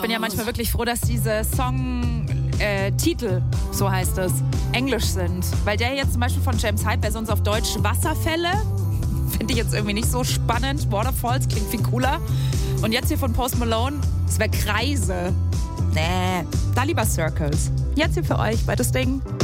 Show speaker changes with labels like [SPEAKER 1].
[SPEAKER 1] bin ja manchmal wirklich froh, dass diese Song-Titel, so heißt es, englisch sind. Weil der jetzt zum Beispiel von James Hype wäre sonst auf Deutsch Wasserfälle. Finde ich jetzt irgendwie nicht so spannend. Waterfalls klingt viel cooler. Und jetzt hier von Post Malone, es wäre Kreise. Nee, da lieber Circles. Jetzt hier für euch bei das Ding.